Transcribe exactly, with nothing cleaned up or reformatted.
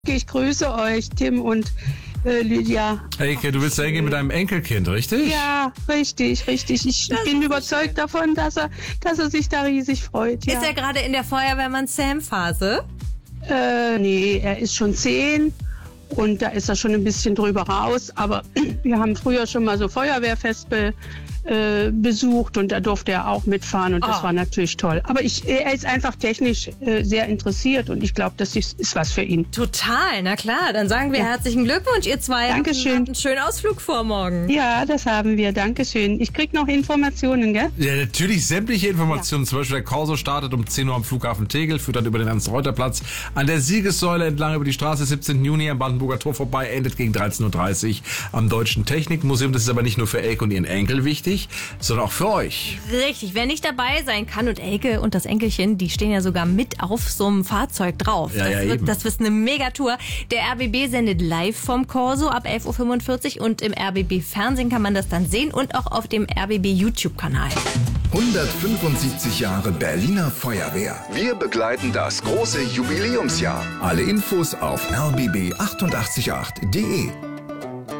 Ich grüße euch, Tim und äh, Lydia. Elke, du willst da hingehen mit deinem Enkelkind, richtig? Ja, richtig, richtig. Ich das bin überzeugt davon, dass er, dass er sich da riesig freut. Ja. Ist er gerade in der Feuerwehrmann-Sam-Phase? Äh, nee, er ist schon zehn und da ist er schon ein bisschen drüber raus. Aber wir haben früher schon mal so Feuerwehrfest be, äh, besucht und da durfte er auch mitfahren und das Oh. war natürlich toll. Aber ich, er ist einfach technisch äh, sehr interessiert und ich glaube, das ist, ist was für ihn. Total, na klar. Dann sagen wir Ja. herzlichen Glückwunsch, ihr zwei. Dankeschön. Habt einen schönen Ausflug vor morgen. Ja, das haben wir. Dankeschön. Ich krieg noch Informationen, gell? Ja, natürlich sämtliche Informationen. Zum Beispiel der Corso startet um zehn Uhr am Flughafen Tegel, führt dann über den Ernst-Reuter-Platz an der Siegessäule entlang über die Straße siebzehnten Juni am Brandenburger Tor vorbei, endet gegen dreizehn Uhr dreißig am Deutschen Technikmuseum. Das ist aber nicht nur für Elke und ihren Enkel wichtig, sondern auch für euch. Richtig, wer nicht dabei sein kann und Elke und das Enkelchen, die stehen ja sogar mit auf so einem Fahrzeug drauf. Ja, das, ja, wird, eben. das wird eine Megatour. Der R B B sendet live vom Corso ab elf Uhr fünfundvierzig und im R B B Fernsehen kann man das dann sehen und auch auf dem R B B YouTube-Kanal. hundertfünfundsiebzig Jahre Berliner Feuerwehr. Wir begleiten das große Jubiläumsjahr. Alle Infos auf r b b acht acht acht punkt de.